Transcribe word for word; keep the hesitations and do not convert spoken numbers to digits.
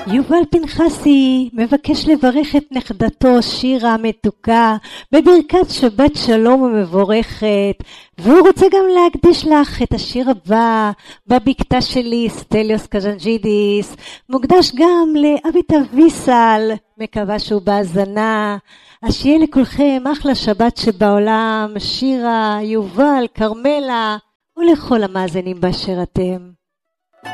יובל פנחסי מבקש לברך את נכדתו שירה המתוקה בברכת שבת שלום ומבורכת, והוא רוצה גם להקדיש לך את השיר הבא בבקתה שלי סטליוס קז'נג'ידיס, מוקדש גם לאביטה ויסל, מקווה שהוא בהאזנה. אז שיהיה לכולכם אחלה שבת שבעולם, שירה, יובל, קרמלה ולכל המאזינים באשר אתם.